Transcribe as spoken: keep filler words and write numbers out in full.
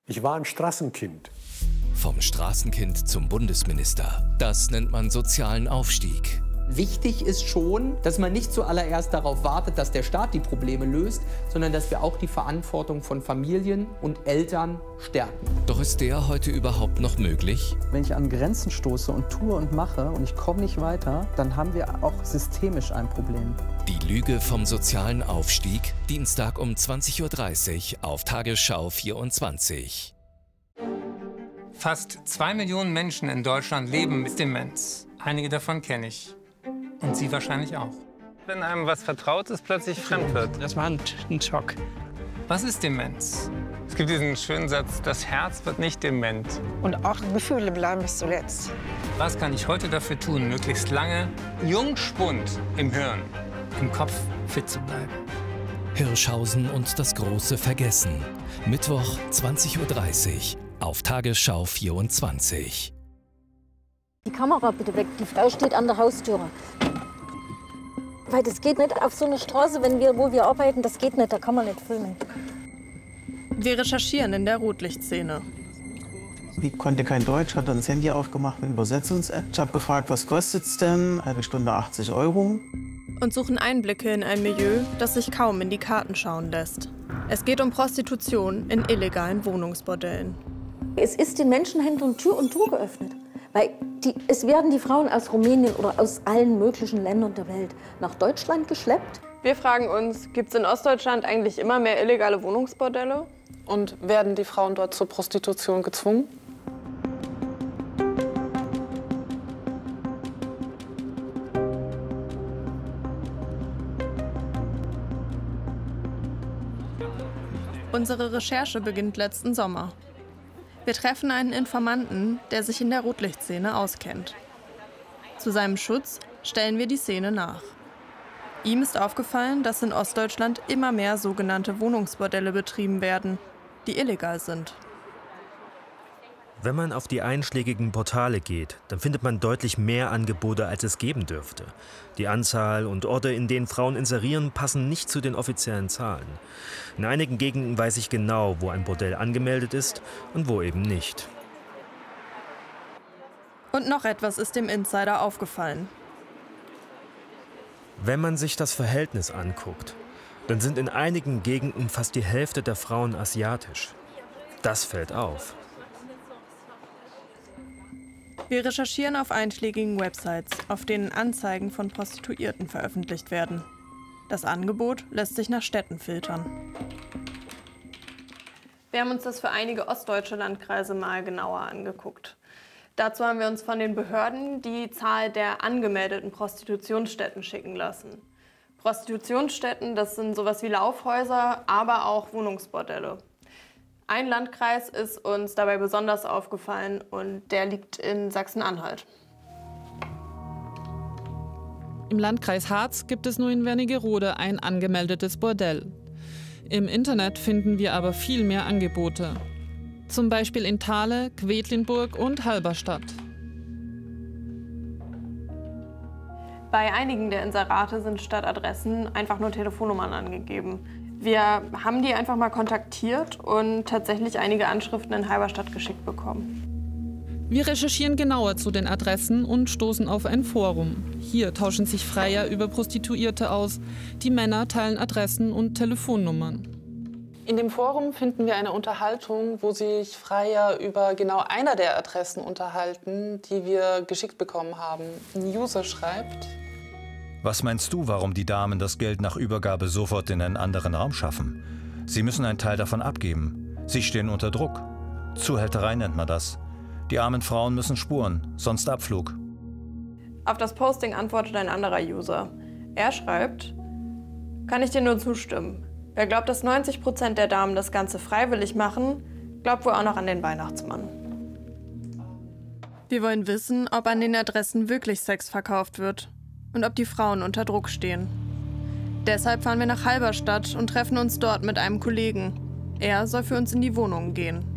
Ich war ein Straßenkind. Vom Straßenkind zum Bundesminister. Das nennt man sozialen Aufstieg. Wichtig ist schon, dass man nicht zuallererst darauf wartet, dass der Staat die Probleme löst, sondern dass wir auch die Verantwortung von Familien und Eltern stärken. Doch ist der heute überhaupt noch möglich? Wenn ich an Grenzen stoße und tue und mache und ich komme nicht weiter, dann haben wir auch systemisch ein Problem. Die Lüge vom sozialen Aufstieg, Dienstag um zwanzig Uhr dreißig auf Tagesschau vierundzwanzig. Fast zwei Millionen Menschen in Deutschland leben mit Demenz. Einige davon kenne ich. Und Sie wahrscheinlich auch. Wenn einem was Vertrautes plötzlich fremd wird. Das war ein, ein Schock. Was ist Demenz? Es gibt diesen schönen Satz, das Herz wird nicht dement. Und auch Gefühle bleiben bis zuletzt. Was kann ich heute dafür tun, möglichst lange jungspund im Hirn, im Kopf fit zu bleiben? Hirschhausen und das große Vergessen. Mittwoch zwanzig Uhr dreißig auf Tagesschau vierundzwanzig. Die Kamera bitte weg, die Frau steht an der Haustüre. Weil das geht nicht auf so einer Straße, wenn wir, wo wir arbeiten, das geht nicht, da kann man nicht filmen. Wir recherchieren in der Rotlichtszene. Die konnte kein Deutsch, hat dann das Handy aufgemacht mit Übersetzungs-App. Ich habe gefragt, was kostet's denn? Eine Stunde achtzig Euro. Und suchen Einblicke in ein Milieu, das sich kaum in die Karten schauen lässt. Es geht um Prostitution in illegalen Wohnungsbordellen. Es ist den Menschenhändlern Tür und Tor geöffnet. Weil die, es werden die Frauen aus Rumänien oder aus allen möglichen Ländern der Welt nach Deutschland geschleppt. Wir fragen uns, gibt es in Ostdeutschland eigentlich immer mehr illegale Wohnungsbordelle? Und werden die Frauen dort zur Prostitution gezwungen? Unsere Recherche beginnt letzten Sommer. Wir treffen einen Informanten, der sich in der Rotlichtszene auskennt. Zu seinem Schutz stellen wir die Szene nach. Ihm ist aufgefallen, dass in Ostdeutschland immer mehr sogenannte Wohnungsbordelle betrieben werden, die illegal sind. Wenn man auf die einschlägigen Portale geht, dann findet man deutlich mehr Angebote, als es geben dürfte. Die Anzahl und Orte, in denen Frauen inserieren, passen nicht zu den offiziellen Zahlen. In einigen Gegenden weiß ich genau, wo ein Bordell angemeldet ist und wo eben nicht. Und noch etwas ist dem Insider aufgefallen. Wenn man sich das Verhältnis anguckt, dann sind in einigen Gegenden fast die Hälfte der Frauen asiatisch. Das fällt auf. Wir recherchieren auf einschlägigen Websites, auf denen Anzeigen von Prostituierten veröffentlicht werden. Das Angebot lässt sich nach Städten filtern. Wir haben uns das für einige ostdeutsche Landkreise mal genauer angeguckt. Dazu haben wir uns von den Behörden die Zahl der angemeldeten Prostitutionsstätten schicken lassen. Prostitutionsstätten, das sind sowas wie Laufhäuser, aber auch Wohnungsbordelle. Ein Landkreis ist uns dabei besonders aufgefallen und der liegt in Sachsen-Anhalt. Im Landkreis Harz gibt es nur in Wernigerode ein angemeldetes Bordell. Im Internet finden wir aber viel mehr Angebote. Zum Beispiel in Thale, Quedlinburg und Halberstadt. Bei einigen der Inserate sind statt Adressen einfach nur Telefonnummern angegeben. Wir haben die einfach mal kontaktiert und tatsächlich einige Anschriften in Halberstadt geschickt bekommen. Wir recherchieren genauer zu den Adressen und stoßen auf ein Forum. Hier tauschen sich Freier über Prostituierte aus. Die Männer teilen Adressen und Telefonnummern. In dem Forum finden wir eine Unterhaltung, wo sich Freier über genau einer der Adressen unterhalten, die wir geschickt bekommen haben. Ein User schreibt: Was meinst du, warum die Damen das Geld nach Übergabe sofort in einen anderen Raum schaffen? Sie müssen einen Teil davon abgeben. Sie stehen unter Druck. Zuhälterei nennt man das. Die armen Frauen müssen spuren, sonst Abflug. Auf das Posting antwortet ein anderer User. Er schreibt: Kann ich dir nur zustimmen. Wer glaubt, dass neunzig Prozent der Damen das Ganze freiwillig machen, glaubt wohl auch noch an den Weihnachtsmann. Wir wollen wissen, ob an den Adressen wirklich Sex verkauft wird und ob die Frauen unter Druck stehen. Deshalb fahren wir nach Halberstadt und treffen uns dort mit einem Kollegen. Er soll für uns in die Wohnungen gehen.